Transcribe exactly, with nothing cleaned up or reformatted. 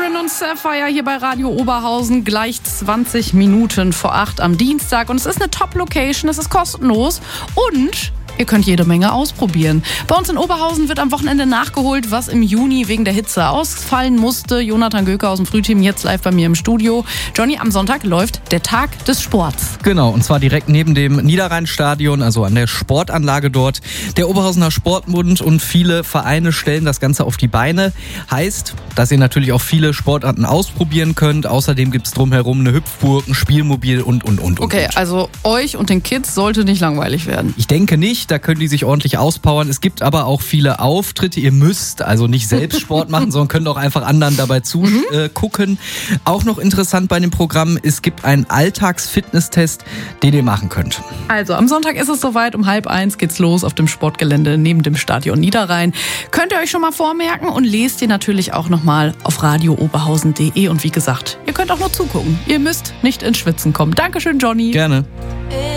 Diamond und Sapphire hier bei Radio Oberhausen, gleich zwanzig Minuten vor acht am Dienstag. Und es ist eine Top-Location, es ist kostenlos und ihr könnt jede Menge ausprobieren. Bei uns in Oberhausen wird am Wochenende nachgeholt, was im Juni wegen der Hitze ausfallen musste. Jonathan Göke aus dem Frühteam jetzt live bei mir im Studio. Johnny, am Sonntag läuft der Tag des Sports. Genau, und zwar direkt neben dem Niederrheinstadion, also an der Sportanlage dort. Der Oberhausener Sportbund und viele Vereine stellen das Ganze auf die Beine. Heißt, dass ihr natürlich auch viele Sportarten ausprobieren könnt. Außerdem gibt es drumherum eine Hüpfburg, ein Spielmobil und, und, und. Okay, und. also euch und den Kids sollte nicht langweilig werden. Ich denke nicht. Da können die sich ordentlich auspowern. Es gibt aber auch viele Auftritte. Ihr müsst also nicht selbst Sport machen, sondern könnt auch einfach anderen dabei zugucken. Mhm. Auch noch interessant bei dem Programm, es gibt einen Alltags-Fitness-Test, den ihr machen könnt. Also am Sonntag ist es soweit, um halb eins geht's los auf dem Sportgelände neben dem Stadion Niederrhein. Könnt ihr euch schon mal vormerken und lest ihr natürlich auch nochmal auf radio oberhausen punkt de. Und wie gesagt, ihr könnt auch nur zugucken. Ihr müsst nicht ins Schwitzen kommen. Dankeschön, Johnny. Gerne.